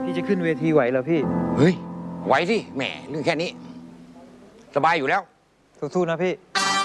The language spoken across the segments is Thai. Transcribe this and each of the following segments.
พี่จะขึ้นเวทีไหวเหรอพี่เฮ้ยไหวสิแหมเรื่องแค่นี้สบายอยู่แล้วสู้ๆนะพี่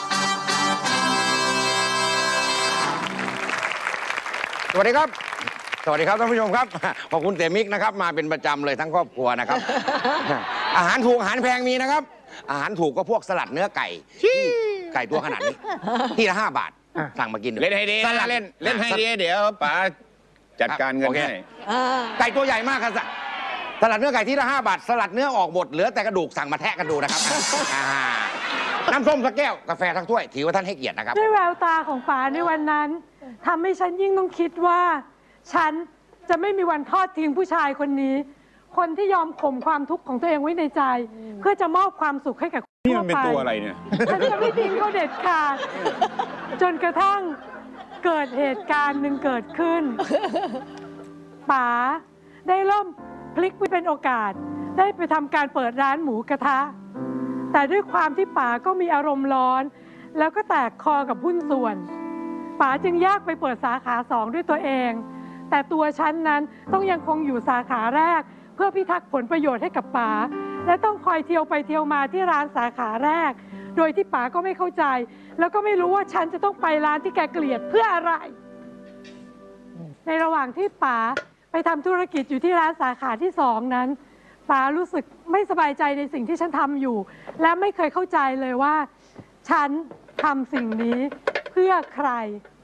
สวัสดีครับสวัสดีครับท่านผู้ชมครับขอบคุณเต๋มิกนะครับมาเป็นประจำเลยทั้งครอบครัวนะครับ อาหารถูกอาหารแพงมีนะครับอาหารถูกก็พวกสลัดเนื้อไก่ไก่ตัวขนาดนี้ที่ละ5 บาทสั่งมากินเล่นให้ดีนะเล่นให้ดีเดี๋ยวป๋าจัดการเงินให้ไก่ตัวใหญ่มากครับสลัดเนื้อไก่ที่ละ5 บาทสลัดเนื้อออกหมดเหลือแต่กระดูกสั่งมาแทะกันดูนะครับน้ำส้มสักแก้วกาแฟทั้งถ้วยถือว่าท่านให้เกียรตินะครับด้วยแววตาของป๋าในวันนั้นทำให้ฉันยิ่งต้องคิดว่าฉันจะไม่มีวันทอดทิ้งผู้ชายคนนี้คนที่ยอมข่มความทุกข์ของตัวเองไว้ในใจเพื่อจะมอบความสุขให้กับคนทั่วไปนี่มันเป็นตัวอะไรเนี่ยฉันจะไม่ทิ้งเขาเด็ดขาดจนกระทั่งเกิดเหตุการณ์หนึ่งเกิดขึ้นป๋าได้เริ่มพลิกไปเป็นโอกาสได้ไปทำการเปิดร้านหมูกระทะแต่ด้วยความที่ป๋าก็มีอารมณ์ร้อนแล้วก็แตกคอกับหุ้นส่วนป๋าจึงแยกไปเปิดสาขา2ด้วยตัวเองแต่ตัวฉันนั้นต้องยังคงอยู่สาขาแรกเพื่อพิทักษ์ผลประโยชน์ให้กับป๋าและต้องคอยเที่ยวไปเที่ยวมาที่ร้านสาขาแรกโดยที่ป๋าก็ไม่เข้าใจแล้วก็ไม่รู้ว่าฉันจะต้องไปร้านที่แกเกลียดเพื่ออะไรในระหว่างที่ป๋าไปทำธุรกิจอยู่ที่ร้านสาขาที่2นั้นป๋ารู้สึกไม่สบายใจในสิ่งที่ฉันทำอยู่และไม่เคยเข้าใจเลยว่าฉันทำสิ่งนี้เพื่อใคร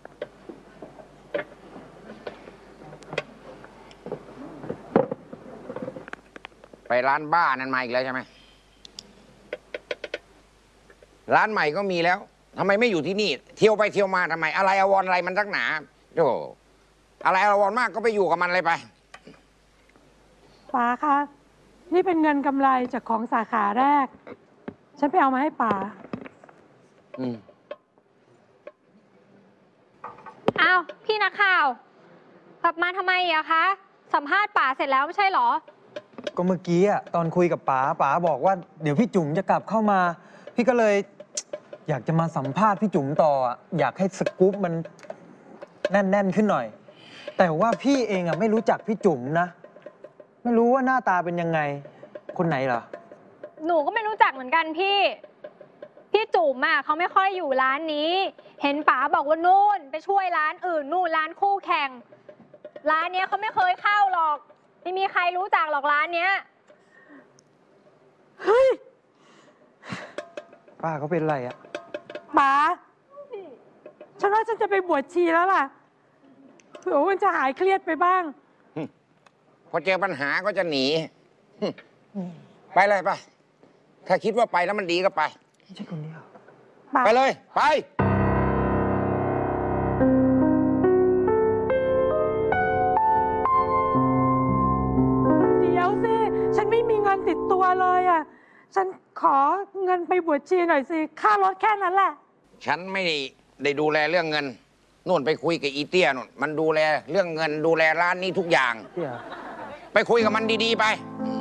ไปร้านบ้านั้นมาอีกแล้วใช่ไหมร้านใหม่ก็มีแล้วทำไมไม่อยู่ที่นี่เที่ยวไปเที่ยวมาทำไมอะไรอวรอะไรมันรักหนาโธ่อะไรอวรมากก็ไปอยู่กับมันเลยไปป๋าคะนี่เป็นเงินกำไรจากของสาขาแรกฉันไปเอามาให้ป๋าอ้าวพี่นักข่าวกลับมาทำไมอะคะสัมภาษณ์ป๋าเสร็จแล้วไม่ใช่หรอก็เมื่อกี้อะตอนคุยกับป๋าบอกว่าเดี๋ยวพี่จุ๋มจะกลับเข้ามาพี่ก็เลยอยากจะมาสัมภาษณ์พี่จุ๋มต่ออยากให้สกู๊ปมันแน่นขึ้นหน่อยแต่ว่าพี่เองอะไม่รู้จักพี่จุ๋มนะไม่รู้ว่าหน้าตาเป็นยังไงคนไหนเหรอหนูก็ไม่รู้จักเหมือนกันพี่จุ๋มอะเขาไม่ค่อยอยู่ร้านนี้เห็นป๋าบอกว่านู่นไปช่วยร้านอื่นนู่นร้านคู่แข่งร้านเนี้ยเขาไม่เคยเข้าหรอกไม่มีใครรู้จักหรอกร้านเนี้ยเฮ้ยป้าเขาเป็นอะไรอะป๋าฉันว่าฉันจะไปบวชชีแล้วล่ะเผื่อว่ามันจะหายเครียดไปบ้างพอเจอปัญหาก็จะหนีไปเลยไปถ้าคิดว่าไปแล้วมันดีก็ไปไม่ใช่คนนี้ไปเลยไปเดี๋ยวสิฉันไม่มีเงินติดตัวเลยอ่ะฉันขอเงินไปบวชชีหน่อยสิค่ารถแค่นั้นแหละฉันไม่ได้ดูแลเรื่องเงินนู่นไปคุยกับอีเตี้ยนู่นมันดูแลเรื่องเงินดูแลร้านนี้ทุกอย่างไปคุยกับมันดีๆไป